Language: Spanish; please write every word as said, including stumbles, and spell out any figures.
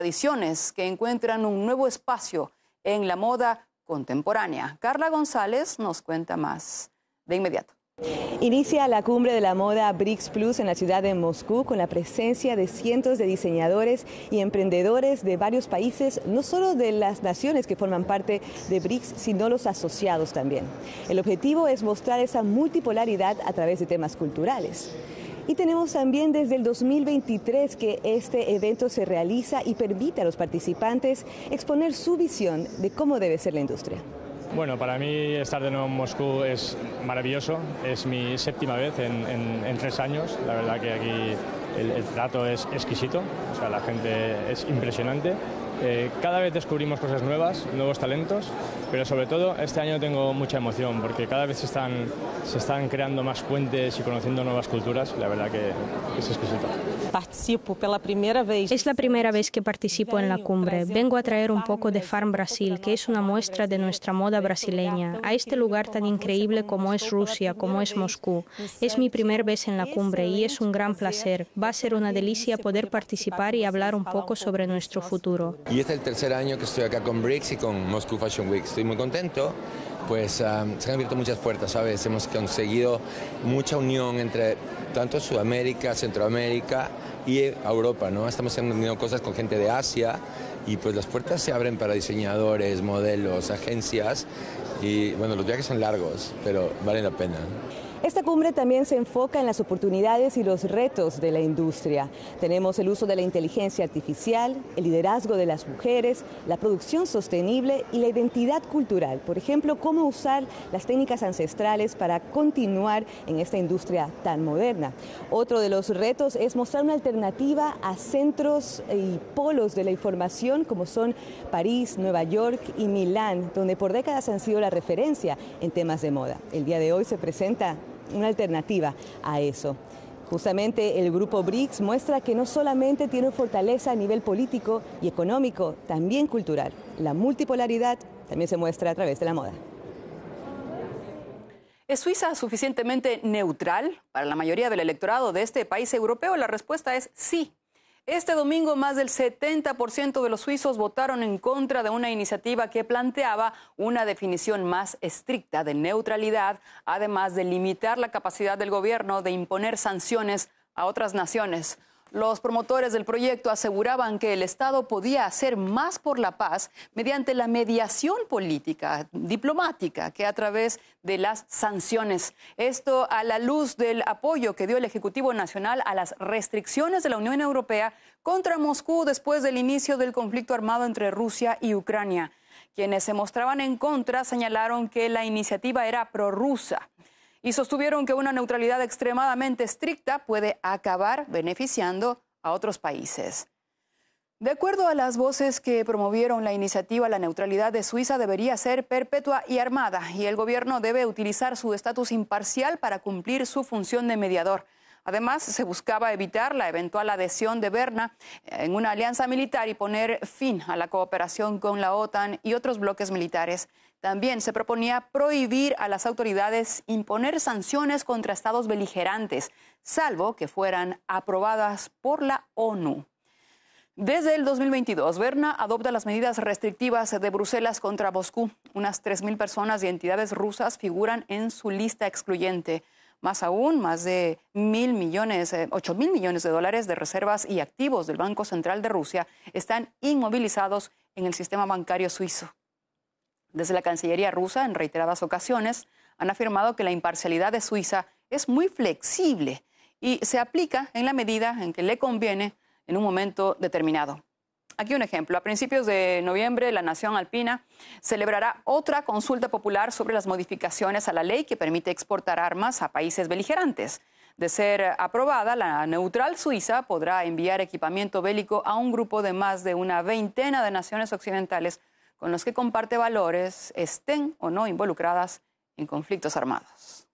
tradiciones que encuentran un nuevo espacio en la moda contemporánea. Carla González nos cuenta más de inmediato. Inicia la cumbre de la moda BRICS Plus en la ciudad de Moscú con la presencia de cientos de diseñadores y emprendedores de varios países, no solo de las naciones que forman parte de BRICS, sino los asociados también. El objetivo es mostrar esa multipolaridad a través de temas culturales. Y tenemos también desde el dos mil veintitrés que este evento se realiza y permite a los participantes exponer su visión de cómo debe ser la industria. Bueno, para mí estar de nuevo en Moscú es maravilloso, es mi séptima vez en, en, en tres años, la verdad que aquí el, el trato es exquisito, o sea, la gente es impresionante. Eh, cada vez descubrimos cosas nuevas, nuevos talentos, pero sobre todo este año tengo mucha emoción porque cada vez se están, se están creando más puentes y conociendo nuevas culturas, la verdad que es exquisito. Participo por la primera vez. Es la primera vez que participo en la cumbre. Vengo a traer un poco de Farm Brasil, que es una muestra de nuestra moda brasileña, a este lugar tan increíble como es Rusia, como es Moscú. Es mi primera vez en la cumbre y es un gran placer. Va a ser una delicia poder participar y hablar un poco sobre nuestro futuro. Y este es el tercer año que estoy acá con BRICS y con Moscú Fashion Week. Estoy muy contento, pues um, se han abierto muchas puertas, ¿sabes? Hemos conseguido mucha unión entre tanto Sudamérica, Centroamérica y Europa, ¿no? Estamos haciendo cosas con gente de Asia y pues las puertas se abren para diseñadores, modelos, agencias y bueno, los viajes son largos, pero valen la pena. Esta cumbre también se enfoca en las oportunidades y los retos de la industria. Tenemos el uso de la inteligencia artificial, el liderazgo de las mujeres, la producción sostenible y la identidad cultural. Por ejemplo, cómo usar las técnicas ancestrales para continuar en esta industria tan moderna. Otro de los retos es mostrar una alternativa a centros y polos de la información como son París, Nueva York y Milán, donde por décadas han sido la referencia en temas de moda. El día de hoy se presenta una alternativa a eso. Justamente el grupo BRICS muestra que no solamente tiene fortaleza a nivel político y económico, también cultural. La multipolaridad también se muestra a través de la moda. ¿Es Suiza suficientemente neutral para la mayoría del electorado de este país europeo? La respuesta es sí. Este domingo, más del setenta por ciento de los suizos votaron en contra de una iniciativa que planteaba una definición más estricta de neutralidad, además de limitar la capacidad del gobierno de imponer sanciones a otras naciones. Los promotores del proyecto aseguraban que el Estado podía hacer más por la paz mediante la mediación política, diplomática, que a través de las sanciones. Esto a la luz del apoyo que dio el Ejecutivo Nacional a las restricciones de la Unión Europea contra Moscú después del inicio del conflicto armado entre Rusia y Ucrania. Quienes se mostraban en contra señalaron que la iniciativa era prorrusa y sostuvieron que una neutralidad extremadamente estricta puede acabar beneficiando a otros países. De acuerdo a las voces que promovieron la iniciativa, la neutralidad de Suiza debería ser perpetua y armada, y el gobierno debe utilizar su estatus imparcial para cumplir su función de mediador. Además, se buscaba evitar la eventual adhesión de Berna en una alianza militar y poner fin a la cooperación con la OTAN y otros bloques militares. También se proponía prohibir a las autoridades imponer sanciones contra estados beligerantes, salvo que fueran aprobadas por la ONU. Desde el dos mil veintidós, Berna adopta las medidas restrictivas de Bruselas contra Moscú. Unas tres mil personas y entidades rusas figuran en su lista excluyente. Más aún, más de mil millones, eh, ocho mil millones de dólares de reservas y activos del Banco Central de Rusia están inmovilizados en el sistema bancario suizo. Desde la Cancillería rusa, en reiteradas ocasiones, han afirmado que la imparcialidad de Suiza es muy flexible y se aplica en la medida en que le conviene en un momento determinado. Aquí un ejemplo. A principios de noviembre, la Nación Alpina celebrará otra consulta popular sobre las modificaciones a la ley que permite exportar armas a países beligerantes. De ser aprobada, la neutral Suiza podrá enviar equipamiento bélico a un grupo de más de una veintena de naciones occidentales con los que comparte valores, estén o no involucradas en conflictos armados.